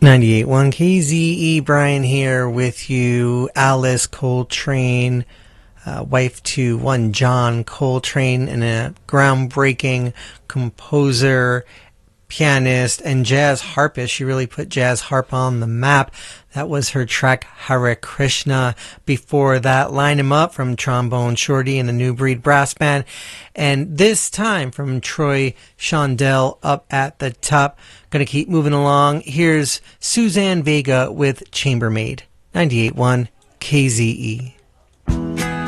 98.1 KZE, Brian here with you. Alice Coltrane, wife to one John Coltrane, and a groundbreaking composer, pianist, and jazz harpist. She really put jazz harp on the map. That was her track Hare Krishna. Before that, Line 'Em Up from Trombone Shorty and the New Breed Brass Band. And this time from Troy Shondell up at the top. Going to keep moving along. Here's Suzanne Vega with Chambermaid. 98.1 KZE.